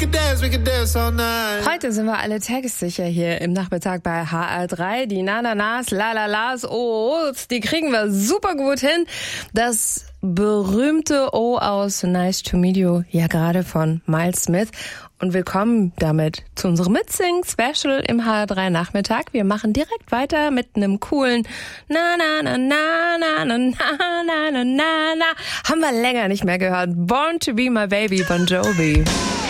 Heute sind wir alle textsicher hier im Nachmittag bei HR3. Die Na-Na-Nas, La-La-Las, O's, die kriegen wir super gut hin. Das berühmte O aus Nice to Meet You, ja gerade von Miles Smith. Und willkommen damit zu unserem Mitsing-Special im HR3 Nachmittag. Wir machen direkt weiter mit einem coolen Na-Na-Na-Na-Na-Na-Na-Na-Na-Na. Haben wir länger nicht mehr gehört. Born to be my baby, Bon Jovi.